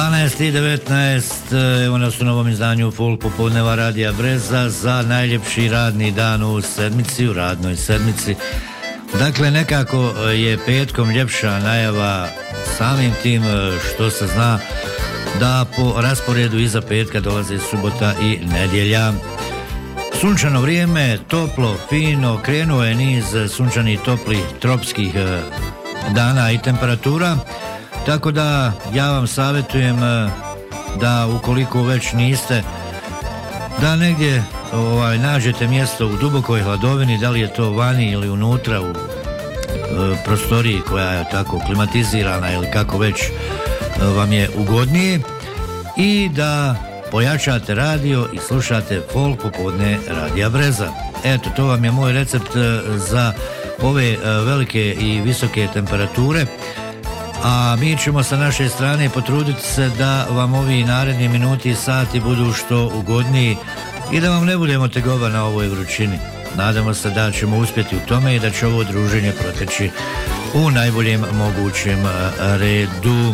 12:19, evo nas u novom izdanju Folk popodneva Radija Breza za najljepši radni dan u sedmici, u radnoj sedmici. Dakle, nekako je petkom ljepša najava samim tim što se zna da po rasporedu iza petka dolaze subota i nedjelja. Sunčano vrijeme, toplo, fino, krenuo je niz sunčanih, toplih, tropskih dana i temperatura. Tako da ja vam savjetujem da ukoliko već niste, da negdje nađete mjesto u dubokoj hladovini, da li je to vani ili unutra u prostoriji koja je tako klimatizirana ili kako već vam je ugodnije, i da pojačate radio i slušate Folk popodne Radija Breza. Eto, to vam je moj recept za ove velike i visoke temperature. A mi ćemo sa naše strane potruditi se da vam ovi naredni minuti i sati budu što ugodniji i da vam ne budemo tegoba na ovoj vrućini. Nadamo se da ćemo uspjeti u tome i da će ovo druženje proteći u najboljem mogućem redu.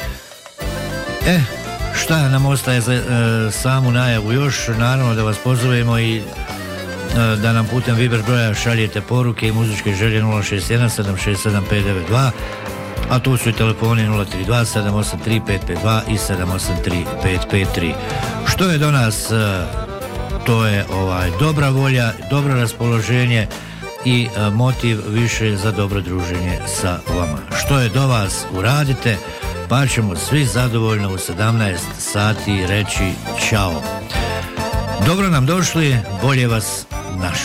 Šta nam ostaje za samu najavu još? Naravno da vas pozovemo i da nam putem Viber broja šaljete poruke i muzičke želje 061 767 592, a tu su i telefoni 032 783 552 i 783 553. Što je do nas? To je dobra volja, dobro raspoloženje i motiv više za dobro druženje sa vama. Što je do vas? Uradite, pa ćemo svi zadovoljno u 17 sati reći čao. Dobro nam došli, bolje vas našli.